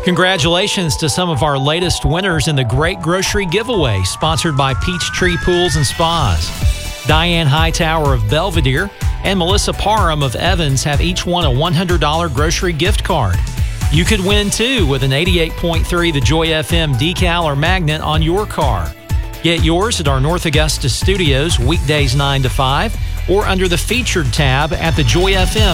Congratulations to some of our latest winners in the Great Grocery Giveaway, sponsored by Peachtree Pools and Spas. Diane Hightower of Belvedere and Melissa Parham of Evans have each won a $100 grocery gift card. You could win, too, with an 88.3 The Joy FM decal or magnet on your car. Get yours at our North Augusta studios weekdays 9 to 5 or under the Featured tab at the Joy FM